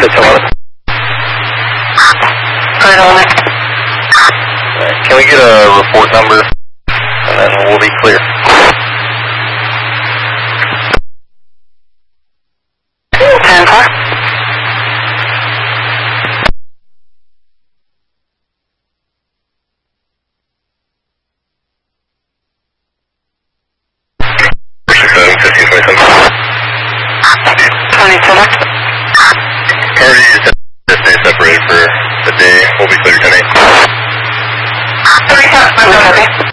Right on it. Can we get a report number? And then we'll be clear. 10-4. Already stay separated for the day. We'll be clear tonight. 37, I'm copy.